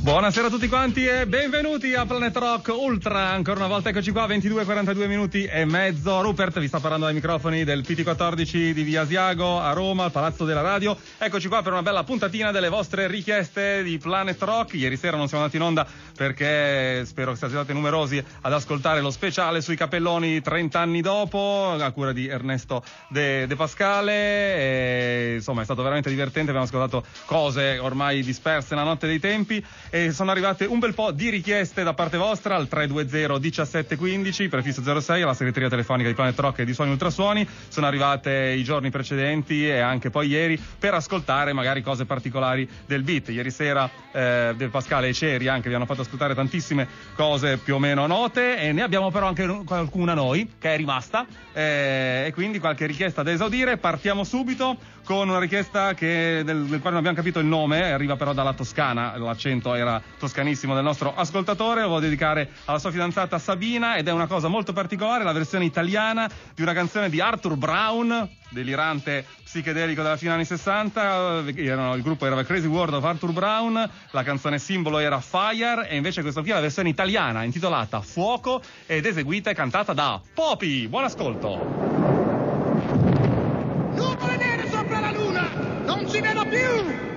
Buonasera a tutti quanti e benvenuti a Planet Rock Ultra. Ancora una volta eccoci qua, 22:42 minuti e mezzo. Rupert vi sta parlando dai microfoni del PT14 di Via Asiago a Roma, al Palazzo della Radio. Eccoci qua per una bella puntatina delle vostre richieste di Planet Rock. Ieri sera non siamo andati in onda perché spero che siate stati numerosi ad ascoltare lo speciale sui Capelloni 30 anni dopo, a cura di Ernesto De Pascale. E, insomma, è stato veramente divertente, abbiamo ascoltato cose ormai disperse nella notte dei tempi. E sono arrivate un bel po' di richieste da parte vostra al 320 1715 prefisso 06 alla segreteria telefonica di Planet Rock e di Suoni Ultrasuoni. Sono arrivate i giorni precedenti e anche poi ieri per ascoltare magari cose particolari del beat. Ieri sera De Pascale e Ceri anche vi hanno fatto ascoltare tantissime cose più o meno note e ne abbiamo però anche qualcuna noi che è rimasta e quindi qualche richiesta da esaudire. Partiamo subito con una richiesta del quale non abbiamo capito il nome, arriva però dalla Toscana, l'accento era toscanissimo del nostro ascoltatore. Lo voglio dedicare alla sua fidanzata Sabina ed è una cosa molto particolare, la versione italiana di una canzone di Arthur Brown, delirante psichedelico della fine anni 60. Il gruppo era The Crazy World of Arthur Brown, la canzone simbolo era Fire e invece questa qui è la versione italiana intitolata Fuoco ed eseguita e cantata da Popi. Buon ascolto. Nuvole nere sopra la luna, non si vedo più!